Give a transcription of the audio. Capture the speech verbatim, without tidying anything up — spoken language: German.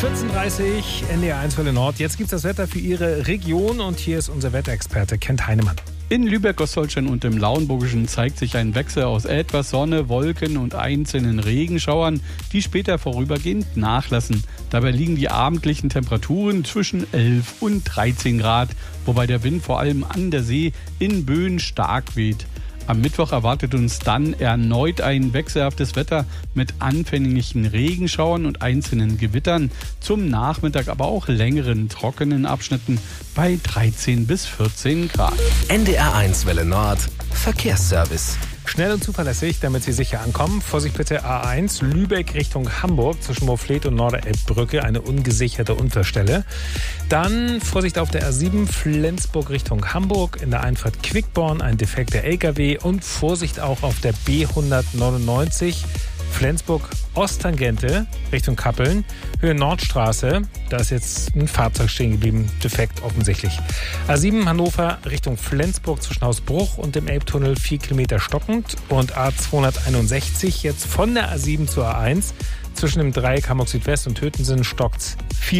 vierzehn Uhr dreißig, N D R eins Welle Nord. Jetzt gibt es das Wetter für Ihre Region und hier ist unser Wetterexperte Kent Heinemann. In Lübeck, Ostholstein und im Lauenburgischen zeigt sich ein Wechsel aus etwas Sonne, Wolken und einzelnen Regenschauern, die später vorübergehend nachlassen. Dabei liegen die abendlichen Temperaturen zwischen elf und dreizehn Grad, wobei der Wind vor allem an der See in Böen stark weht. Am Mittwoch erwartet uns dann erneut ein wechselhaftes Wetter mit anfänglichen Regenschauern und einzelnen Gewittern, zum Nachmittag aber auch längeren trockenen Abschnitten bei dreizehn bis vierzehn Grad. N D R eins Welle Nord Verkehrsservice. Schnell und zuverlässig, damit Sie sicher ankommen. Vorsicht bitte A eins, Lübeck Richtung Hamburg, zwischen Moorfleet und Norderelbbrücke, eine ungesicherte Unfallstelle. Dann Vorsicht auf der A sieben, Flensburg Richtung Hamburg, in der Einfahrt Quickborn, ein defekter L K W. Und Vorsicht auch auf der B hundertneunundneunzig, Flensburg Osttangente Richtung Kappeln, Höhe Nordstraße. Da ist jetzt ein Fahrzeug stehen geblieben, defekt offensichtlich. A sieben Hannover Richtung Flensburg zwischen Hausbruch und dem Elbtunnel vier Kilometer stockend. Und A zweihunderteinundsechzig jetzt von der A sieben zur A eins zwischen dem Dreieck Hamburg Südwest und Tötensen stockt's vier